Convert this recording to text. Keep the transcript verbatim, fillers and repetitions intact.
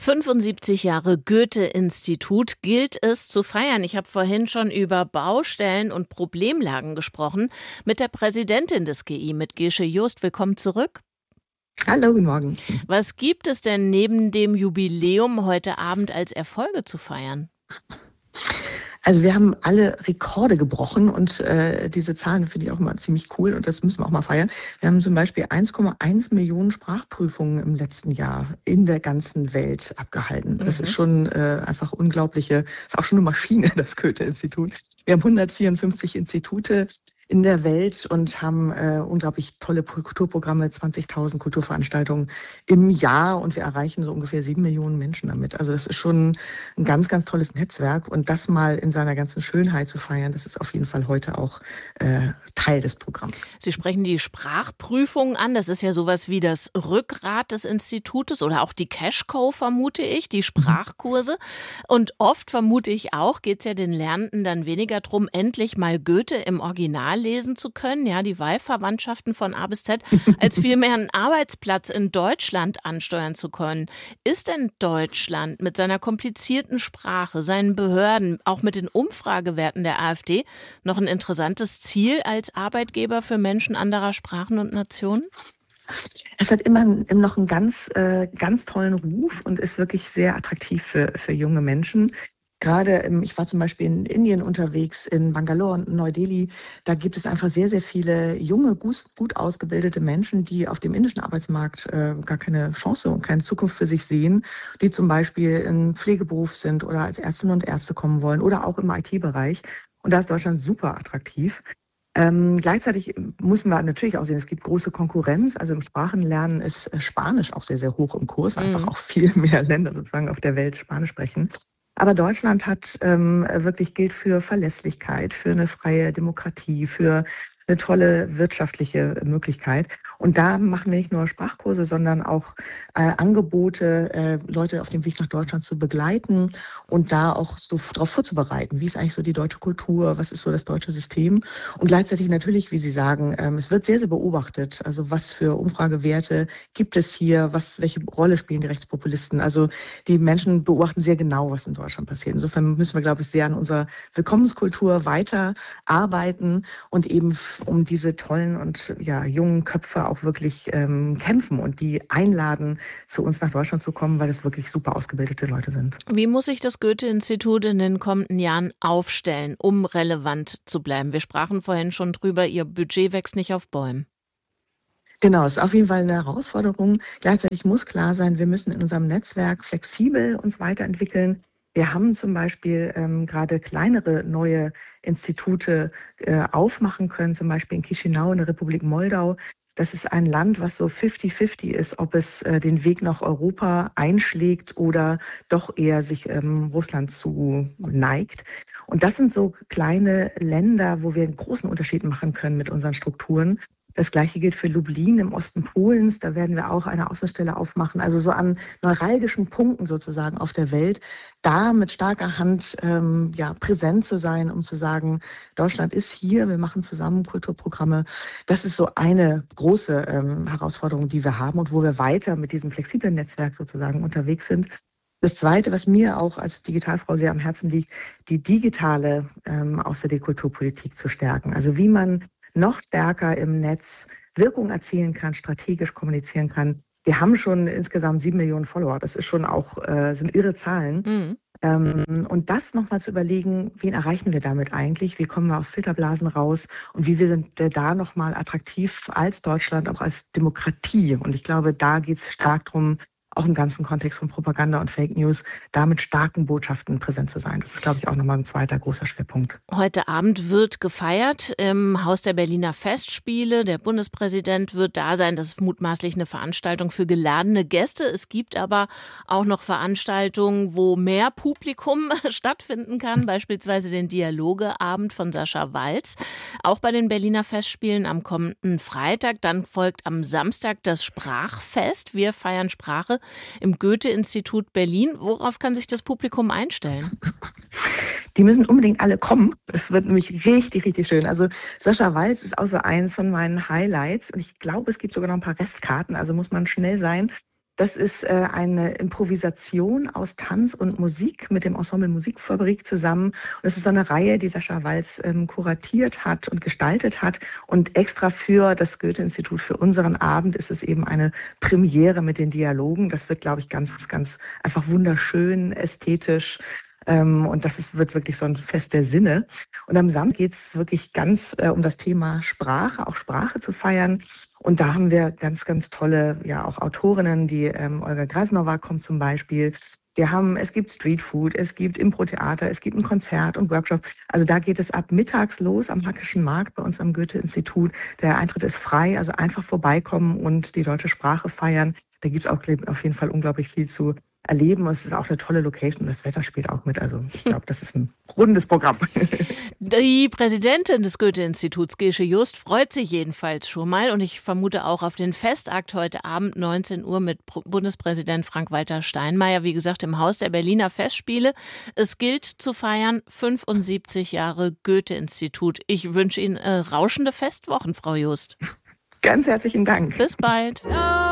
fünfundsiebzig Jahre Goethe-Institut gilt es zu feiern. Ich habe vorhin schon über Baustellen und Problemlagen gesprochen mit der Präsidentin des G I, mit Gesche Joost. Willkommen zurück. Hallo, guten Morgen. Was gibt es denn neben dem Jubiläum heute Abend als Erfolge zu feiern? Also wir haben alle Rekorde gebrochen und äh, diese Zahlen finde ich auch immer ziemlich cool und das müssen wir auch mal feiern. Wir haben zum Beispiel eins Komma eins Millionen Sprachprüfungen im letzten Jahr in der ganzen Welt abgehalten. Das mhm. ist schon äh, einfach unglaubliche, ist auch schon eine Maschine, das Goethe-Institut. Wir haben hundertvierundfünfzig Institute in der Welt und haben äh, unglaublich tolle Kulturprogramme, zwanzigtausend Kulturveranstaltungen im Jahr und wir erreichen so ungefähr sieben Millionen Menschen damit. Also das ist schon ein ganz, ganz tolles Netzwerk und das mal in seiner ganzen Schönheit zu feiern, das ist auf jeden Fall heute auch äh, Teil des Programms. Sie sprechen die Sprachprüfungen an, das ist ja sowas wie das Rückgrat des Institutes oder auch die Cash-Cow, vermute ich, die Sprachkurse. Und oft, vermute ich auch, geht es ja den Lernenden dann weniger darum, endlich mal Goethe im Original lesen zu können, ja, die Wahlverwandtschaften von A bis Z, als vielmehr einen Arbeitsplatz in Deutschland ansteuern zu können. Ist denn Deutschland mit seiner komplizierten Sprache, seinen Behörden, auch mit den Umfragewerten der AfD noch ein interessantes Ziel als Arbeitgeber für Menschen anderer Sprachen und Nationen? Es hat immer noch einen ganz, äh, ganz tollen Ruf und ist wirklich sehr attraktiv für, für junge Menschen. Gerade, ich war zum Beispiel in Indien unterwegs, in Bangalore und Neu-Delhi. Da gibt es einfach sehr, sehr viele junge, gut, gut ausgebildete Menschen, die auf dem indischen Arbeitsmarkt äh, gar keine Chance und keine Zukunft für sich sehen, die zum Beispiel im Pflegeberuf sind oder als Ärztinnen und Ärzte kommen wollen oder auch im I T-Bereich. Und da ist Deutschland super attraktiv. Ähm, gleichzeitig müssen wir natürlich auch sehen, es gibt große Konkurrenz. Also im Sprachenlernen ist Spanisch auch sehr, sehr hoch im Kurs, weil mhm. einfach auch viel mehr Länder sozusagen auf der Welt Spanisch sprechen. Aber Deutschland hat ähm, wirklich gilt für Verlässlichkeit, für eine freie Demokratie, für eine tolle wirtschaftliche Möglichkeit. Und da machen wir nicht nur Sprachkurse, sondern auch äh, Angebote, äh, Leute auf dem Weg nach Deutschland zu begleiten und da auch so darauf vorzubereiten. Wie ist eigentlich so die deutsche Kultur? Was ist so das deutsche System? Und gleichzeitig natürlich, wie Sie sagen, ähm, es wird sehr, sehr beobachtet. Also was für Umfragewerte gibt es hier? Was, welche Rolle spielen die Rechtspopulisten? Also die Menschen beobachten sehr genau, was in Deutschland passiert. Insofern müssen wir, glaube ich, sehr an unserer Willkommenskultur weiter arbeiten und eben um diese tollen und ja, jungen Köpfe auch wirklich ähm, kämpfen und die einladen, zu uns nach Deutschland zu kommen, weil es wirklich super ausgebildete Leute sind. Wie muss sich das Goethe-Institut in den kommenden Jahren aufstellen, um relevant zu bleiben? Wir sprachen vorhin schon drüber, Ihr Budget wächst nicht auf Bäumen. Genau, es ist auf jeden Fall eine Herausforderung. Gleichzeitig muss klar sein, wir müssen in unserem Netzwerk flexibel uns weiterentwickeln. Wir haben zum Beispiel ähm, gerade kleinere neue Institute äh, aufmachen können, zum Beispiel in Chișinău in der Republik Moldau. Das ist ein Land, was so fifty fifty ist, ob es äh, den Weg nach Europa einschlägt oder doch eher sich ähm, Russland zu neigt. Und das sind so kleine Länder, wo wir einen großen Unterschied machen können mit unseren Strukturen. Das Gleiche gilt für Lublin im Osten Polens. Da werden wir auch eine Außenstelle aufmachen. Also so an neuralgischen Punkten sozusagen auf der Welt, da mit starker Hand ähm, ja, präsent zu sein, um zu sagen, Deutschland ist hier, wir machen zusammen Kulturprogramme. Das ist so eine große ähm, Herausforderung, die wir haben und wo wir weiter mit diesem flexiblen Netzwerk sozusagen unterwegs sind. Das Zweite, was mir auch als Digitalfrau sehr am Herzen liegt, die digitale ähm, auswärtige Kulturpolitik zu stärken. Also wie man noch stärker im Netz Wirkung erzielen kann, strategisch kommunizieren kann. Wir haben schon insgesamt sieben Millionen Follower. Das ist schon auch, äh, sind irre Zahlen. Mhm. Ähm, und das nochmal zu überlegen, wen erreichen wir damit eigentlich? Wie kommen wir aus Filterblasen raus? Und wie wir sind wir da nochmal attraktiv als Deutschland, auch als Demokratie? Und ich glaube, da geht es stark darum, auch im ganzen Kontext von Propaganda und Fake News, da mit starken Botschaften präsent zu sein. Das ist, glaube ich, auch nochmal ein zweiter großer Schwerpunkt. Heute Abend wird gefeiert im Haus der Berliner Festspiele. Der Bundespräsident wird da sein. Das ist mutmaßlich eine Veranstaltung für geladene Gäste. Es gibt aber auch noch Veranstaltungen, wo mehr Publikum stattfinden kann, beispielsweise den Dialogeabend von Sascha Walz. Auch bei den Berliner Festspielen am kommenden Freitag. Dann folgt am Samstag das Sprachfest. Wir feiern Sprache im Goethe-Institut Berlin. Worauf kann sich das Publikum einstellen? Die müssen unbedingt alle kommen. Das wird nämlich richtig, richtig schön. Also Sascha Walz ist auch so eins von meinen Highlights. Und ich glaube, es gibt sogar noch ein paar Restkarten. Also muss man schnell sein. Das ist äh, eine Improvisation aus Tanz und Musik mit dem Ensemble Musikfabrik zusammen. Und das ist so eine Reihe, die Sascha Walz ähm, kuratiert hat und gestaltet hat. Und extra für das Goethe-Institut, für unseren Abend, ist es eben eine Premiere mit den Dialogen. Das wird, glaube ich, ganz, ganz einfach wunderschön, ästhetisch. Ähm, und das ist, wird wirklich so ein Fest der Sinne. Und am Samstag geht es wirklich ganz äh, um das Thema Sprache, auch Sprache zu feiern. Und da haben wir ganz, ganz tolle, ja, auch Autorinnen, die ähm, Olga Grasnova kommt zum Beispiel. Wir haben, es gibt Streetfood, es gibt Impro-Theater, es gibt ein Konzert und Workshop. Also da geht es ab mittags los am Hackischen Markt bei uns am Goethe-Institut. Der Eintritt ist frei, also einfach vorbeikommen und die deutsche Sprache feiern. Da gibt es auch auf jeden Fall unglaublich viel zu erleben. Es ist auch eine tolle Location und das Wetter spielt auch mit. Also ich glaube, das ist ein rundes Programm. Die Präsidentin des Goethe-Instituts, Gesche Just, freut sich jedenfalls schon mal und ich vermute auch auf den Festakt heute Abend neunzehn Uhr mit Bundespräsident Frank-Walter Steinmeier, wie gesagt, im Haus der Berliner Festspiele. Es gilt zu feiern fünfundsiebzig Jahre Goethe-Institut. Ich wünsche Ihnen äh, rauschende Festwochen, Frau Just. Ganz herzlichen Dank. Bis bald.